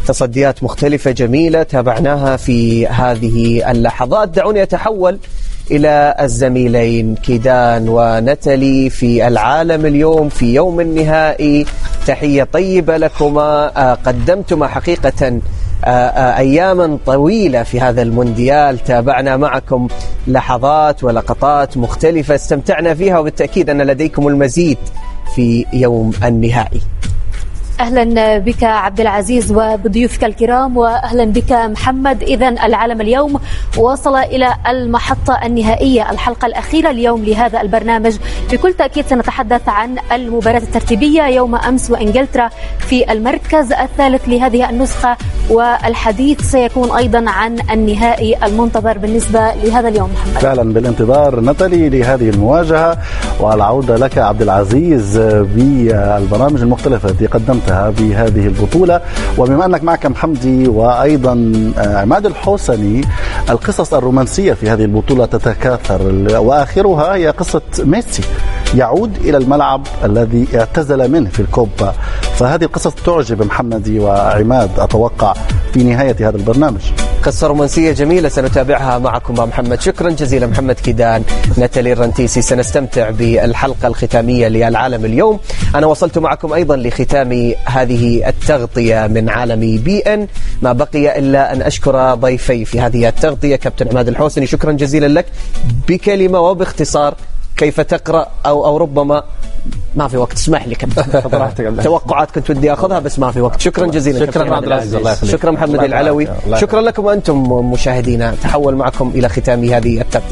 تصديات مختلفة جميلة تابعناها في هذه اللحظات. دعوني أتحول إلى الزميلين كيدان ونتالي في العالم اليوم في يوم النهائي. تحية طيبة لكما، قدمتما حقيقة أياما طويلة في هذا المونديال، تابعنا معكم لحظات ولقطات مختلفة استمتعنا فيها، وبالتأكيد أن لديكم المزيد في يوم النهائي. أهلا بك عبد العزيز وبضيوفك الكرام، وأهلا بك محمد. إذن العالم اليوم وصل إلى المحطة النهائية، الحلقة الأخيرة اليوم لهذا البرنامج. بكل تأكيد سنتحدث عن المباراة الترتيبية يوم أمس، وإنجلترا في المركز الثالث لهذه النسخة، والحديث سيكون أيضا عن النهائي المنتظر بالنسبة لهذا اليوم. محمد فعلا بالانتظار نتالي لهذه المواجهة، والعودة لك عبد العزيز بالبرامج المختلفة التي قدمت بهذه البطولة. وبما أنك معك محمدي وأيضا عماد الحوسني، القصص الرومانسية في هذه البطولة تتكاثر، وآخرها هي قصة ميسي يعود إلى الملعب الذي اعتزل منه في الكوبا. فهذه القصص تعجب محمدي وعماد أتوقع في نهاية هذا البرنامج. قصة رومانسية جميلة سنتابعها معكم مع محمد. شكرا جزيلا محمد كيدان، نتالي الرنتيسي. سنستمتع بالحلقة الختامية للعالم اليوم. أنا وصلت معكم أيضا لختام هذه التغطية من عالم BN. ما بقي إلا أن أشكر ضيفي في هذه التغطية، كابتن عماد الحوسني شكرا جزيلا لك. بكلمة وباختصار كيف تقرأ أو ربما ما في وقت، اسمح لي كابتن، توقعات كنت ودي أخذها بس ما في وقت. شكرا جزيلا. شكرا عبد العزيز. شكرا محمد العلوي. شكرا لكم أنتم مشاهدينا. تحول معكم إلى ختام هذه التغطية.